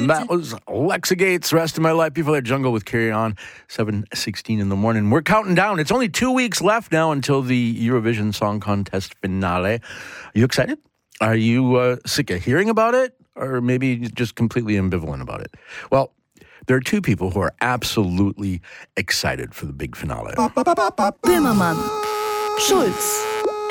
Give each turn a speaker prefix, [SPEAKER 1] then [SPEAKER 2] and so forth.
[SPEAKER 1] That was Alexa Gates, Rest of My Life. Before that, Jungle with Carry On, 7:16 in the morning. We're counting down. It's only 2 weeks left now until the Eurovision Song Contest finale. Are you excited? Are you sick of hearing about it? Or maybe just completely ambivalent about it? Well, there are two people who are absolutely excited for the big finale.
[SPEAKER 2] Böhmermann, Schulz,